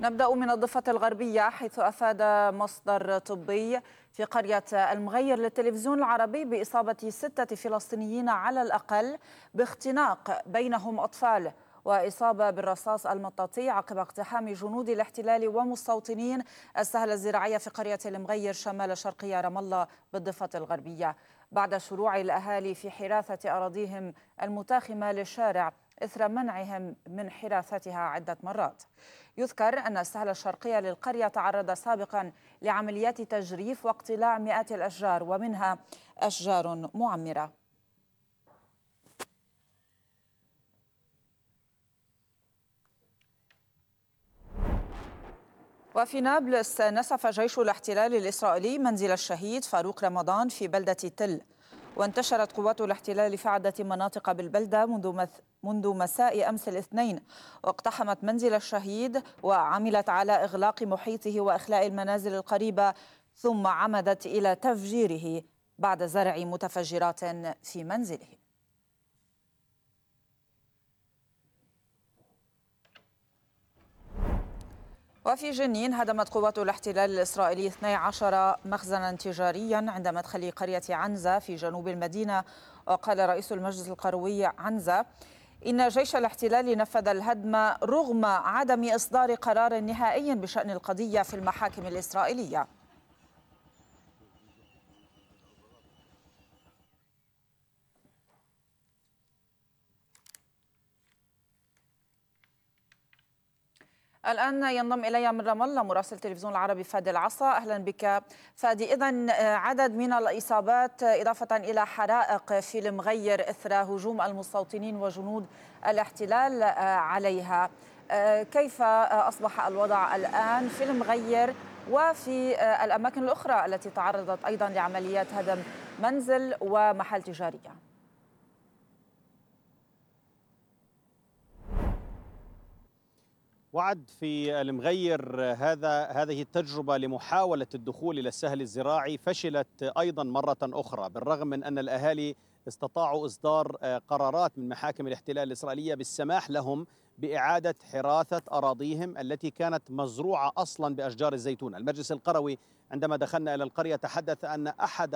نبدأ من الضفة الغربية، حيث أفاد مصدر طبي في قرية المغير للتلفزيون العربي بإصابة 6 فلسطينيين على الأقل باختناق بينهم أطفال، وإصابة بالرصاص المطاطي عقب اقتحام جنود الاحتلال ومستوطنين السهل الزراعية في قرية المغير شمال شرقي رام الله بالضفة الغربية، بعد شروع الأهالي في حراثة أراضيهم المتاخمة للشارع إثر منعهم من حراثتها عدة مرات. يذكر أن السهل الشرقي للقرية تعرض سابقا لعمليات تجريف واقتلاع مئات الأشجار ومنها أشجار معمرة. وفي نابلس نسف جيش الاحتلال الإسرائيلي منزل الشهيد فاروق رمضان في بلدة تل، وانتشرت قوات الاحتلال في عدة مناطق بالبلدة منذ مساء أمس الاثنين، واقتحمت منزل الشهيد وعملت على إغلاق محيطه وإخلاء المنازل القريبة، ثم عمدت إلى تفجيره بعد زرع متفجرات في منزله. وفي جنين هدمت قوات الاحتلال الإسرائيلي 12 مخزنا تجاريا عند مدخل قرية عنزة في جنوب المدينة. وقال رئيس المجلس القروي عنزة إن جيش الاحتلال نفذ الهدم رغم عدم إصدار قرار نهائي بشأن القضية في المحاكم الإسرائيلية. الآن ينضم إلي من رام الله مراسل تلفزيون العربي فادي العصا. أهلا بك فادي. إذن عدد من الإصابات إضافة إلى حرائق في المغير إثر هجوم المستوطنين وجنود الاحتلال عليها، كيف أصبح الوضع الآن في المغير وفي الأماكن الأخرى التي تعرضت أيضا لعمليات هدم منزل ومحل تجارية؟ وعد في المغير هذه التجربة لمحاولة الدخول إلى السهل الزراعي فشلت أيضا مرة أخرى، بالرغم من أن الأهالي استطاعوا إصدار قرارات من محاكم الاحتلال الإسرائيلية بالسماح لهم بإعادة حراثة أراضيهم التي كانت مزروعة أصلا بأشجار الزيتون. المجلس القروي عندما دخلنا إلى القرية تحدث أن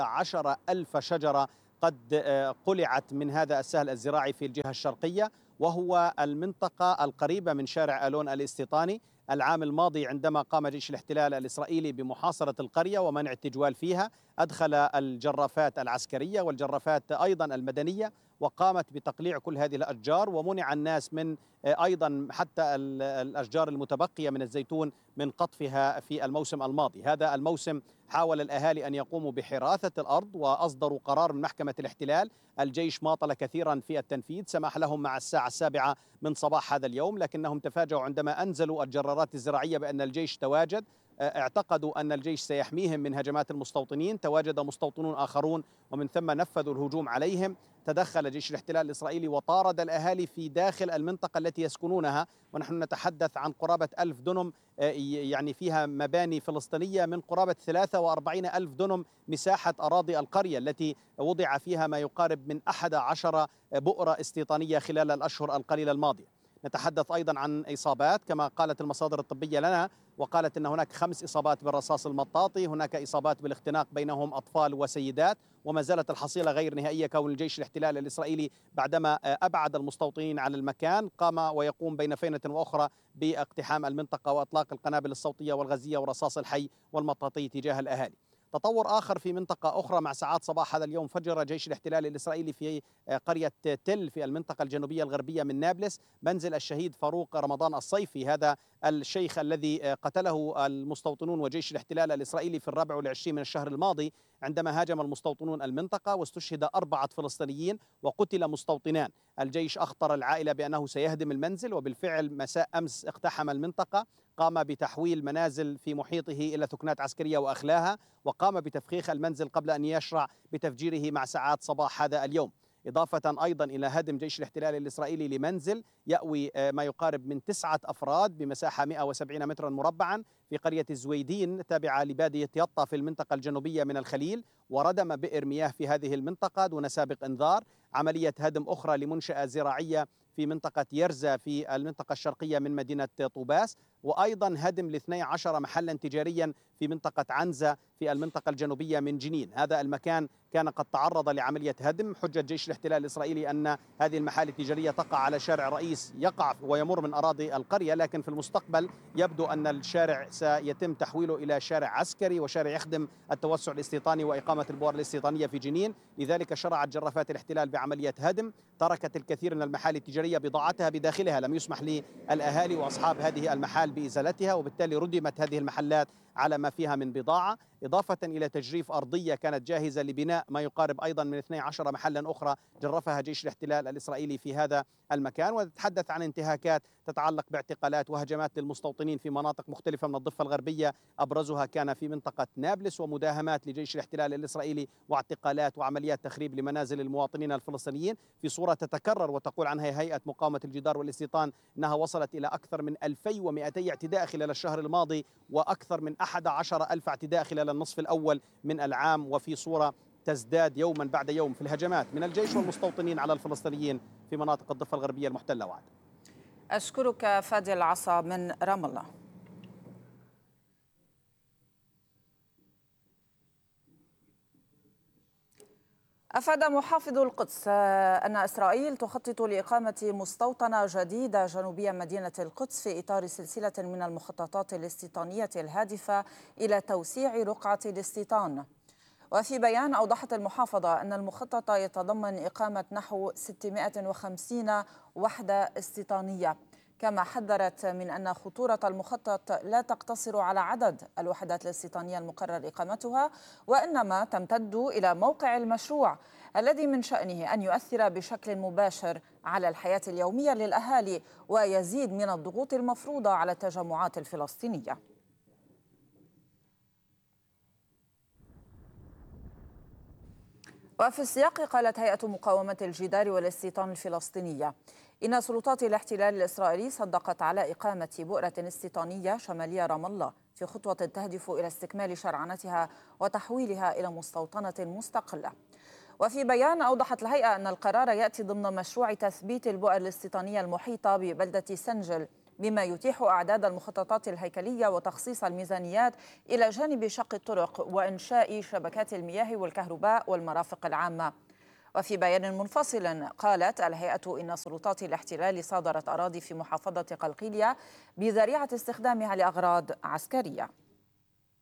11,000 شجرة قد قلعت من هذا السهل الزراعي في الجهة الشرقية، وهو المنطقة القريبة من شارع ألون الاستيطاني. العام الماضي عندما قام جيش الاحتلال الإسرائيلي بمحاصرة القرية ومنع التجوال فيها، أدخل الجرافات العسكرية والجرافات أيضا المدنية وقامت بتقليع كل هذه الأشجار، ومنع الناس من أيضا حتى الأشجار المتبقية من الزيتون من قطفها في الموسم الماضي. هذا الموسم حاول الأهالي أن يقوموا بحراثة الأرض وأصدروا قرار من محكمة الاحتلال. الجيش ماطل كثيرا في التنفيذ، سمح لهم مع الساعة 7 من صباح هذا اليوم، لكنهم تفاجؤوا عندما أنزلوا الجرارات الزراعية بأن الجيش تواجد. اعتقدوا أن الجيش سيحميهم من هجمات المستوطنين، تواجد مستوطنون آخرون ومن ثم نفذوا الهجوم عليهم. تدخل جيش الاحتلال الإسرائيلي وطارد الأهالي في داخل المنطقة التي يسكنونها، ونحن نتحدث عن قرابة 1000 دنم، يعني فيها مباني فلسطينية، من قرابة 43 ألف دنم مساحة أراضي القرية التي وضع فيها ما يقارب من 11 بؤرة استيطانية خلال الأشهر القليلة الماضية. نتحدث أيضا عن إصابات كما قالت المصادر الطبية لنا، وقالت أن هناك 5 إصابات بالرصاص المطاطي، هناك إصابات بالاختناق بينهم أطفال وسيدات، وما زالت الحصيلة غير نهائية كون الجيش الاحتلال الإسرائيلي بعدما أبعد المستوطنين عن المكان قام ويقوم بين فينة وأخرى باقتحام المنطقة وإطلاق القنابل الصوتية والغازية والرصاص الحي والمطاطي تجاه الأهالي. تطور آخر في منطقة أخرى، مع ساعات صباح هذا اليوم فجر جيش الاحتلال الإسرائيلي في قرية تل في المنطقة الجنوبية الغربية من نابلس منزل الشهيد فاروق رمضان الصيفي، هذا الشيخ الذي قتله المستوطنون وجيش الاحتلال الإسرائيلي في 24 من الشهر الماضي عندما هاجم المستوطنون المنطقة، واستشهد 4 فلسطينيين وقتل مستوطنان. الجيش أخطر العائلة بأنه سيهدم المنزل، وبالفعل مساء أمس اقتحم المنطقة، قام بتحويل منازل في محيطه إلى ثكنات عسكرية وأخلاها، وقام بتفخيخ المنزل قبل أن يشرع بتفجيره مع ساعات صباح هذا اليوم. إضافة أيضا إلى هدم جيش الاحتلال الإسرائيلي لمنزل يأوي ما يقارب من 9 أفراد بمساحة 170 مترا مربعا في قرية الزويدين تابعة لبادية يطا في المنطقة الجنوبية من الخليل، وردم بئر مياه في هذه المنطقة دون سابق إنذار. عملية هدم أخرى لمنشأة زراعية في منطقة يرزا في المنطقة الشرقية من مدينة طوباس، وأيضا هدم ل 12 محلا تجاريا في منطقة عنزة في المنطقة الجنوبية من جنين. هذا المكان كان قد تعرض لعملية هدم. حجة جيش الاحتلال الإسرائيلي أن هذه المحال التجارية تقع على شارع رئيس يقع ويمر من أراضي القرية، لكن في المستقبل يبدو أن الشارع سيتم تحويله إلى شارع عسكري وشارع يخدم التوسع الاستيطاني وإقامة البؤر الاستيطانية في جنين. لذلك شرعت جرافات الاحتلال بعملية هدم، تركت الكثير من المحال التجارية بضاعتها بداخلها، لم يسمح للأهالي وأصحاب هذه المحال بإزالتها، وبالتالي ردمت هذه المحلات على ما فيها من بضاعة، إضافة إلى تجريف أرضية كانت جاهزة لبناء ما يقارب أيضا من 12 محلا أخرى جرفها جيش الاحتلال الإسرائيلي في هذا المكان. ونتحدث عن انتهاكات تتعلق باعتقالات وهجمات للمستوطنين في مناطق مختلفة من الضفة الغربية، أبرزها كان في منطقة نابلس، ومداهمات لجيش الاحتلال الإسرائيلي واعتقالات وعمليات تخريب لمنازل المواطنين الفلسطينيين في صورة تتكرر وتقول عنها هيئة مقاومة الجدار والاستيطان أنها وصلت إلى أكثر من 2200 اعتداء خلال الشهر الماضي، وأكثر من 11,000 اعتداء خلال النصف الأول من العام، وفي صورة تزداد يوما بعد يوم في الهجمات من الجيش والمستوطنين على الفلسطينيين في مناطق الضفة الغربية المحتلة. وعد. أشكرك فادي العصا من رام الله. أفاد محافظ القدس أن إسرائيل تخطط لإقامة مستوطنة جديدة جنوبية مدينة القدس في إطار سلسلة من المخططات الاستيطانية الهادفة إلى توسيع رقعة الاستيطان. وفي بيان أوضحت المحافظة أن المخطط يتضمن إقامة نحو 650 وحدة استيطانية، كما حذرت من أن خطورة المخطط لا تقتصر على عدد الوحدات الاستيطانية المقرر إقامتها، وإنما تمتد إلى موقع المشروع الذي من شأنه أن يؤثر بشكل مباشر على الحياة اليومية للأهالي ويزيد من الضغوط المفروضة على التجمعات الفلسطينية. وفي السياق قالت هيئة مقاومة الجدار والاستيطان الفلسطينية إن سلطات الاحتلال الإسرائيلي صدقت على إقامة بؤرة استيطانية شمالية رام الله في خطوة تهدف إلى استكمال شرعنتها وتحويلها إلى مستوطنة مستقلة. وفي بيان أوضحت الهيئة أن القرار يأتي ضمن مشروع تثبيت البؤر الاستيطانية المحيطة ببلدة سنجل، بما يتيح أعداد المخططات الهيكلية وتخصيص الميزانيات إلى جانب شق الطرق وإنشاء شبكات المياه والكهرباء والمرافق العامة. وفي بيان منفصل قالت الهيئة إن سلطات الاحتلال صادرت أراضي في محافظة قلقيلية بذريعة استخدامها لأغراض عسكرية.